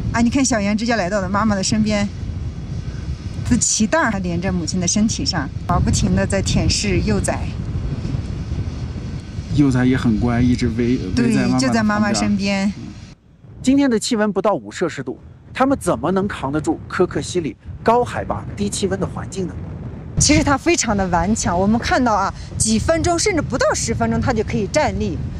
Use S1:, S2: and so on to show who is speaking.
S1: 啊，你看小圆直接来到了妈妈的身边，这脐带还连着母亲的身体上，啊，不停的在舔舐幼崽。
S2: 幼崽也很乖，一直围
S1: 对，就在妈妈
S2: 旁边
S1: 身边。
S3: 今天的气温不到5摄氏度，它们怎么能扛得住科克西里高海拔、低气温的环境呢？
S1: 其实它非常的顽强，我们看到啊，几分钟甚至不到10分钟，它就可以站立。